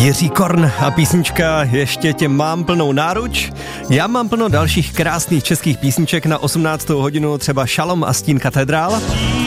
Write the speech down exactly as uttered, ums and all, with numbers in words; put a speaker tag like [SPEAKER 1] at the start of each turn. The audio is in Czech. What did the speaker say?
[SPEAKER 1] Jiří Korn a písnička Ještě tě mám plnou náruč. Já mám plno dalších krásných českých písniček na osmnáctou hodinu, třeba Šalom a Stín katedrál.